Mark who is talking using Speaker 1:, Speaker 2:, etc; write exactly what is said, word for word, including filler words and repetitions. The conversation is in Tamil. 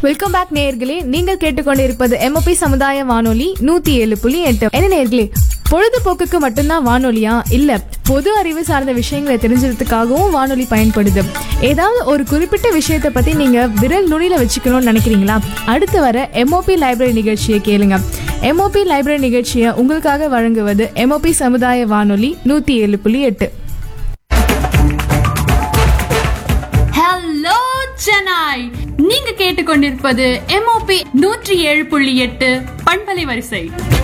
Speaker 1: வெல்கம் பேக் நேயர்களே, நீங்கள் கேட்டுக்கொண்டிருப்பது எம்ஓபி சமுதாய வானொலி நூத்தி ஏழு புள்ளி எட்டு. என்ன நேயர்களே, பொழுதுபோக்குக்கு மட்டும்தான் வானொலியா? இல்ல, பொது அறிவு சார்ந்த விஷயங்களை தெரிஞ்சதுக்காகவும் வானொலி பயன்படுது. ஏதாவது ஒரு குறிப்பிட்ட விஷயத்தை பத்தி நீங்க விரல் நுனியில வச்சுக்கணும்னு நினைக்கிறீங்களா? அடுத்து வர எம்ஓபி லைப்ரரி நிகழ்ச்சியை கேளுங்க. எம்ஓபி லைப்ரரி நிகழ்ச்சியை உங்களுக்காக வழங்குவது எம்ஓபி சமுதாய வானொலி நூத்தி ஏழு புள்ளி எட்டு.
Speaker 2: ஹலோ சென்னை, நீங்க கேட்டுக்கொண்டிருப்பது எம்ஓபி நூற்றி ஏழு புள்ளி எட்டு பண்பலை வரிசை.